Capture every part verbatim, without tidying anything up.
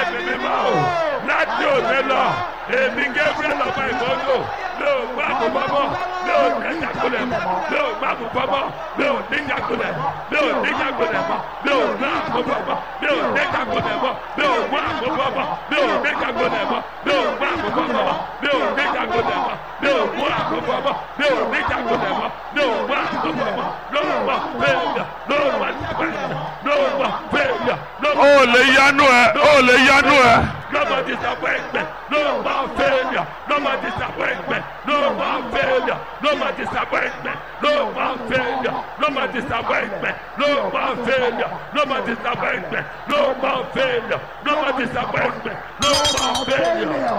ẹ̀mí mímọ́ o láti òde lọ èmi Gabriel ọmọ ìgbọ́dọ̀ mi ò gbà mú bọ́bọ́ mi ò níjà kulẹ̀ mi ò gbà mú bọ́bọ́ mi ò níjà kulẹ̀ mi ò níjà kulẹ̀ mọ́ mi ò gbà mú bọ́bọ́ mi ò níjà kulẹ̀ mọ́ mi ò gbà mú bọ́bọ́ mi ò níjà kulẹ̀ mọ́ mi ò gbà mú bọ́bọ́ mi ò níjà kulẹ̀ mọ́ mi ò gbà mú bọ́bọ́ mi ò níjà kulẹ̀ mọ́ mi ò gbà mú bọ́bọ́ lọ́wọ́ fẹ́ẹ̀yà lọ́wọ́ àtìgbàyà lọ́wọ́ fẹ́ẹ̀yà lọ́wọ́. ó lè yanu ẹ ó lè yanu ẹ. lọ́wọ́ disappointment lọ́wọ́ fẹ́ẹ̀yà lọ́wọ́ disappointment lọ́wọ́ fẹ́ẹ̀yà lọ́wọ́ disappointment lọ́wọ́ fẹ́ẹ̀yà lọ́wọ́ disappointment lọ́wọ́ fẹ́ẹ̀yà lọ́wọ́ disappointment lọ́wọ́ fẹ́ẹ̀yà lọ́wọ́ disappointment lọ́wọ́ fẹ́ẹ̀yà.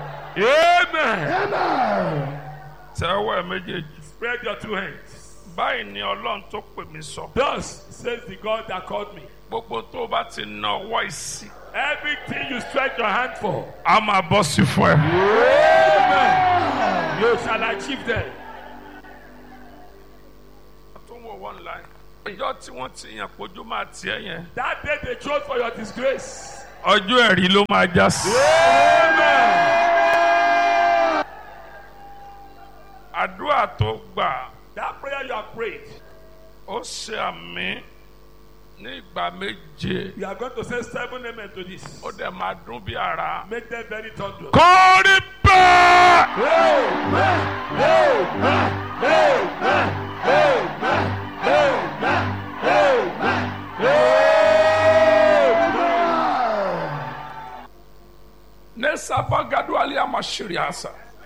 Amen. tẹ́wọ́ ẹ méjèèjì. Spread your two hands. báyìí ni ọlọ́run tó pè mí sọ. Thus says the God that called me. gbogbo tó o bá ti na ọwọ́ ìsì. Everything you stretch your hand for, a máa bọ́ sí fún ẹ. Amen. You shall achieve them. tó ń wọ one line. ọjọ́ tí wọ́n ti yàn pójú máa tiẹ̀ yẹn. That day they chose for your disgrace. ọjọ́ ẹ̀rí ló máa já sí. Amen. àdúrà tó gbà. That prayer you have prayed, ó ṣe àmì ní ìgbà méje. you are going to say seven amen to this. ó dẹ̀ máa dún bí ara. Make them very thunderous. kò rí bẹ́ẹ̀. Amen. Amen. Amen. Amen. Amen. Amen. Amen. Nesafagadu aliyamashiri asa.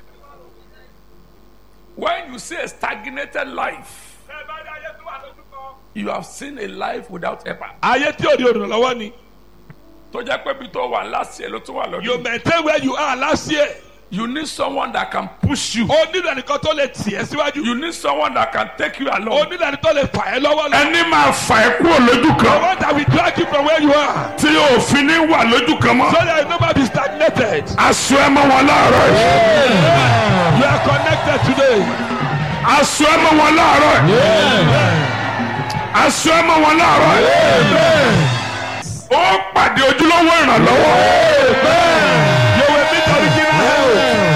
When you see a stagnated life, you have seen a life without effort. Ayé tí o di olùrànlọ́wọ́ ni. tó jẹ́ pé bí tó wà last year ló tún wà You lọ́dún. maintain where you are last year. You need someone that can push you. O nílò ẹnìkan tó lè tì ẹ́ síwájú. You need someone that can take you O along. nílò ẹnìkan tó lè fà ẹ́ lọ́wọ́ lọ. ẹni máa fà ẹ́ kúrò lójú The kan. one that will drag you from where you are. tí òfin ní wà lójú kan mọ́. So that you never be stagnated. aṣọ ẹ mọ́ wọn láàárọ̀ yìí. You are connected today. aṣọ ẹ mọ́ wọn láàárọ̀ yìí. aṣọ ẹ mọ́ wọn láàárọ̀ yìí. ó pàdé ojúlówó ìrànlọ́wọ́. You will meet original help.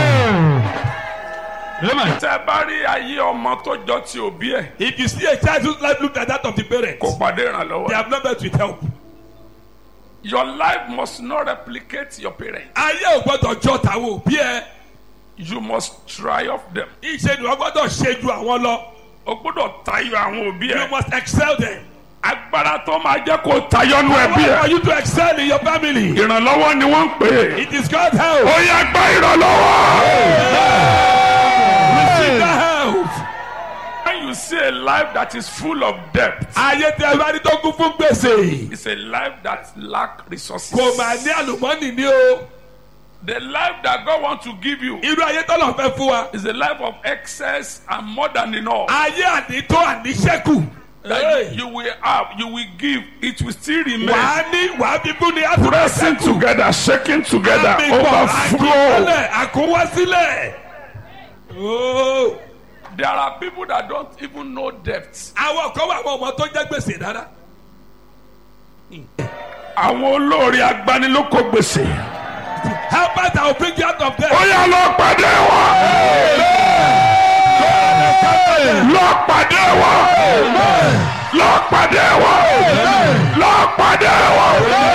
tẹ́ bá rí ayé ọmọ tó jọ ti òbí ẹ̀. If you see a child whose life looked like that of the parents, kò pàdé they ìrànlọ́wọ́. have not met with help. Your life must not replicate your parents. Ayé ò gbọ́dọ̀ jọ tàwọn òbí ẹ. You must triumph them. Ìṣe ni wọ́n gbọ́dọ̀ ṣe ju àwọn lọ. o gbọ́dọ̀ tayọ àwọn òbí You ẹ̀. must excel them. agbára tó máa jẹ́ kó tayọ nú ẹbí How are ẹ̀. you to excel in your family? ìrànlọ́wọ́ ni wọ́n ń pè é. It is God's help. ó yá gba ìrànlọ́wọ́. Receive the help. When you see a life that is full of debt, Ayé tí a bá ní tó kún fún gbèsè. it's a life that lack resources. Kò máa ní àlùmọ́nì ní o. The life that God wants to give you Irú ayé tọ́lọ̀ fẹ́ fún wa. is a life of excess and more than enough. Ayé ànító àníṣẹ́kù. That you will have, you will give, it will still remain. Wàá ní wàá fi kú ní àtúntò Pressing together, shaking together, Àmìkọ̀ overflow. àkíwálẹ̀ àkówásílẹ̀. Oh. There are people that don't even know depth. Àwọn kan wà àwọn ọmọ tó jẹ́ gbèsè dáadáa. Àwọn olórí agbanilóko gbèsè. Help us that will bring you out of there. Ó yá lọ pàdé wọn. Lọ pàdé wọn. Lọ pàdé wọn. Lọ pàdé wọn.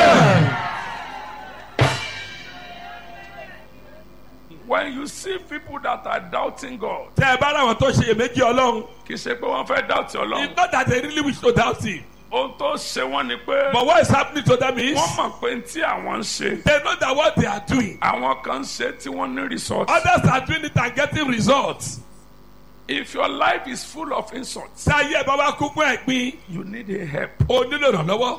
When you see people that are doubting God, Tẹ́ ẹ bá ráwọn tó ṣe èméjì Ọlọ́run. kì í ṣe pé wọ́n fẹ́ doubt Ọlọ́run. It's not that they really wish to doubt him. Ohun tó ṣe wọ́n ni pé But what is happening to them is wọ́n mọ̀ pé tí àwọn ń ṣe, they know that what they are doing. àwọn kan ń ṣe tí wọ́n ní result. Others are doing it and getting results. If your life is full of insults, Táyé ẹ̀ bá wá kún fún ẹ̀gbin, you need a help. o nílò ìrànlọ́wọ́.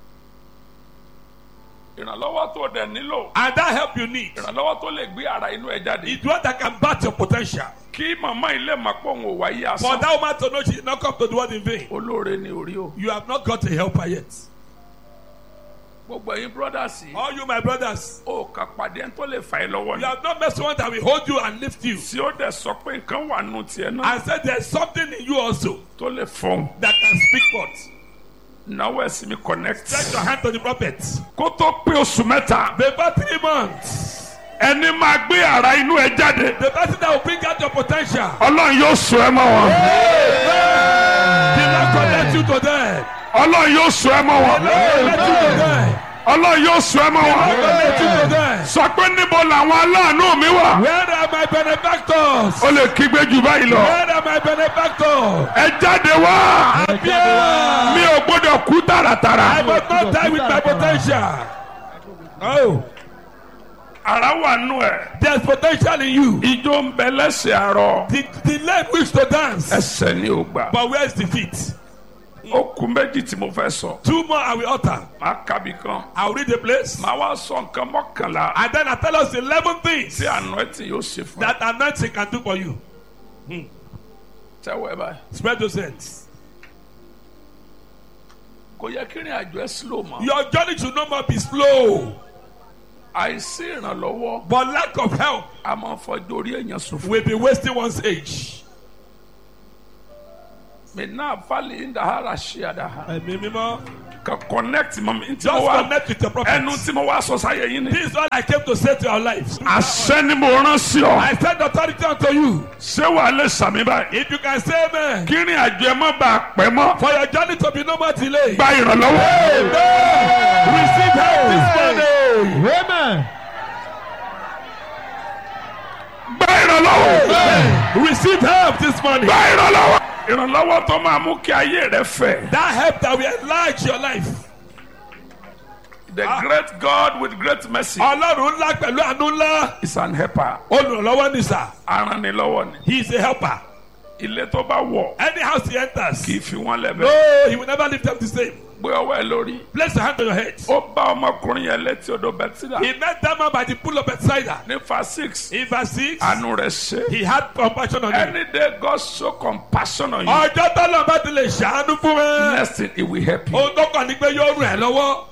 Ìrànlọ́wọ́ tó dẹ̀ nílò. And that help you need Ìrànlọ́wọ́ tó lè gbé ara inú ẹ jáde. is one that can batch your potential. Kí màmá ilé mọ̀ pé òun ò wáyé For asán. that woman to know she did not come to the world in vain. Olóore ni orí o. You have not got a helper yet. Gbogbo ẹ̀yin brothers yìí. All you my brothers, Ó kà pàdé ẹni tó lè fà ẹ́ lọ́wọ́ you ni. have not met someone that will hold you and lift you. Tí ó dẹ̀ sọ pé nǹkan wà nù tiẹ̀ náà And said there's something in you also tó lè fọ́n. that can speak forth. náwó ẹ̀sìn mi connect. Stretch your hand to the prophet. kó tó pé oṣù mẹ́ta. Before three months. ẹni máa gbé ara inú ẹ jáde. The person that will bring out your potential. ọlọ́run yóò sọ ẹ mọ́ wọn. The Lord connect you to them. ọlọ́run yóò sọ ẹ mọ́ wọn. The Lord connect you to them. ọlọ́run yóò sọ ẹ mọ́ The Lord wọn. connect you to them. sọ pé níbo làwọn aláàánú mi wà. Where are my benefactors? ó lè kígbe jù báyìí lọ. Where are my benefactors? ẹ jáde wá. Appear. mi ò gbọ́dọ̀ kú tààràtàrà. I must not die with my potential. Oh, ara wà nù ẹ. there's potential in you. ijó ń bẹ lẹ́sẹ̀ àárọ̀. The, the leg wish to dance, ẹsẹ̀ ni ò gbà. but where's the feet? ó kù méjì tí mo fẹ́ sọ. Two more I will utter. máa kábì kan. I'll read the place. máa wá sọ nǹkan mọ́kànlá. And then I tell us eleven things tí àná ẹ ti yóò ṣe fún ẹ. that anointing can do for you. tẹ́wọ́ ẹ báyìí. Spread those hands. kò yẹ kí ìrìn àjò ẹ slow mọ́. Your journey should no more be slow, àìsí ìrànlọ́wọ́ but lack of help a máa fọjọ́ orí èèyàn ṣòfò. will be wasting one's age. mi náà fali indahara ṣe àdáhà. Ẹ̀mí mímọ́. ka connect mọ mi. tí mo Just wá connect with your prophet. ẹnu tí mo wá sọ sáyé yín ni. This is all I came to say to your life. àṣẹ ni mo rán sí ọ. I send authority unto you. ṣé wàá lè sàmì báyìí. If you can say amen, kí ìrìn àjò ẹ má bàa pẹ́ mọ́. for your journey to be no more delay. gba ìrànlọ́wọ́. Receive help this morning. Amen. gba ìrànlọ́wọ́. Receive help this morning. gba ìrànlọ́wọ́. ìrànlọ́wọ́ tó máa mú kí ayé rẹ fẹ̀. That help that will enlarge your life. the great God with great mercy Ọlọ́run ńlá pẹ̀lú àánú ńlá. is an helper. Olùrànlọ́wọ́ ni sà. aranilọ́wọ́ ni. He is a helper. ilé tó bá wọ̀ Any house he enters, kì í fi wọ́n lẹ́bẹ̀. no, he will never leave them the same. gbé ọwọ́ ẹ lórí. Place your hand on your head. ó bá ọmọkùnrin yẹn létí odò bẹ́tídà. He met that man by the pool of Bethsaida. ní fa six. In verse six, àánú rẹ̀ ṣe. he had compassion on him. any day God show compassion on you. Ọjọ́ tọ́lọ̀ bá ti lè ṣàánú fún ẹ. next thing he will help you. Ohun tó kàn ní pé yóò ràn ẹ́ lọ́wọ́.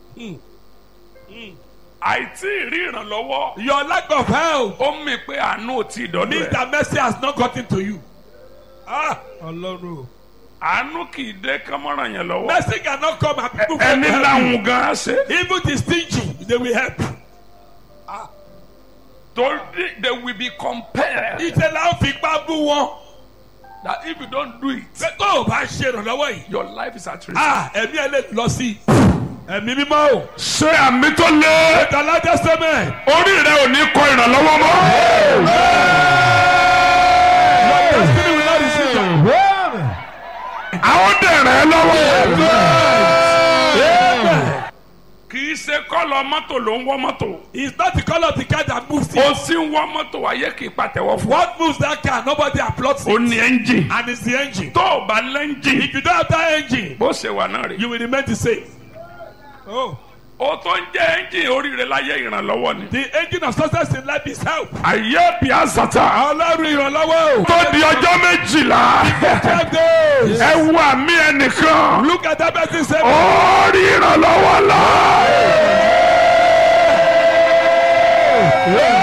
àìtí ìrí ìrànlọ́wọ́. Your lack of help ó mì pé àánú ò tí ì dọ́dọ̀ means ẹ̀. that mercy has not gotten to you. Ah, Ọlọ́run. àánú kì í dé kánmọ́ràn yẹn lọ́wọ́. Mercy cannot come and people ẹni can help láwùn gan-an ṣe. you. Even the stingy, they will help. torí they will be compelled. Ìṣẹ̀lẹ̀ àwọn fipá bú wọn. that if you don't do it. Pé tó o bá ṣe ìrànlọ́wọ́ yìí. your life is at risk. Ah, ẹ̀mí ẹ̀ lè lọ sí. Ẹ̀mí mímọ́ o. ṣé àmì tó lé. Ìtàlá Testament. orí rẹ ò ní kọ ìrànlọ́wọ́ mọ́. Your destiny will not receive you. Amen. àwọn dẹ̀rẹ̀ lọ́wọ́. Amen. kì í ṣe kọ́lọ̀ mọ́tò ló ń wọ́ mọ́tò. It's not the color of the car that moves ó it. sì ń wọ́ mọ́tò ayé kì í pàtẹ́wọ́ fún. What moves that car? Nobody applauds ó it. ní ẹ́ńjìn. And it's the engine. tó o bá lẹ́ńjìn. If you don't have that engine, bó ṣe wà náà rè. you will remain the same. Oh. ó tó ń jẹ́ ẹ́ńjìn oríire láyé ìrànlọ́wọ́ ni. The engine of success in life is help. ayé bí àzàtà. Ọlọ́run ìrànlọ́wọ́ o. tó di ọjọ́ méjìlá. Twelve days. ẹ wà mí ẹnìkan. Look at that person say. ó rí ìrànlọ́wọ́ lọ.